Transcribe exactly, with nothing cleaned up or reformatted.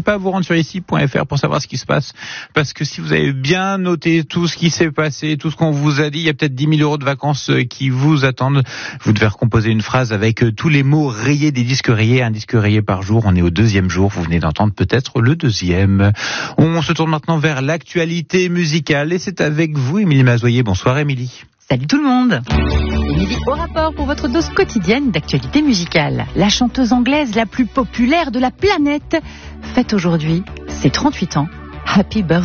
pas à vous rendre sur ici point f r pour savoir ce qui se passe, parce que si vous avez bien noté tout ce qui s'est passé, tout ce qu'on vous a dit, il y a peut-être dix mille euros de vacances qui vous attendent. Vous devez recomposer une phrase avec tous les mots rayés des disques rayés, un disque rayé par jour. On est au deuxième jour, vous venez d'entendre peut-être le deuxième. On se tourne maintenant vers l'actualité musicale et c'est avec vous, Émilie Mazoyer. Bonsoir Émilie. Salut tout le monde. Émilie au rapport pour votre dose quotidienne d'actualité musicale. La chanteuse anglaise la plus populaire de la planète fête aujourd'hui ses trente-huit ans. Happy birthday.